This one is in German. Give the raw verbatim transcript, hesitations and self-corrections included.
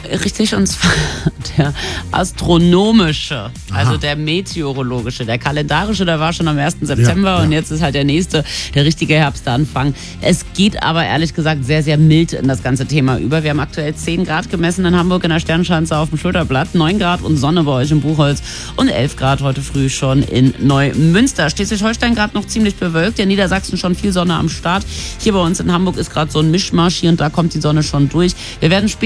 Richtig, und zwar der astronomische, also Aha. der meteorologische. Der kalendarische, der war schon am ersten September Ja, ja. und jetzt ist halt der nächste, der richtige Herbstanfang. Es geht aber ehrlich gesagt sehr, sehr mild in das ganze Thema über. Wir haben aktuell zehn Grad gemessen in Hamburg in der Sternschanze auf dem Schulterblatt, neun Grad und Sonne bei euch in Buchholz und elf Grad heute früh schon in Neumünster. Schleswig-Holstein gerade noch ziemlich bewölkt, in Niedersachsen schon viel Sonne am Start. Hier bei uns in Hamburg ist gerade so ein Mischmasch, hier und da kommt die Sonne schon durch. Wir werden später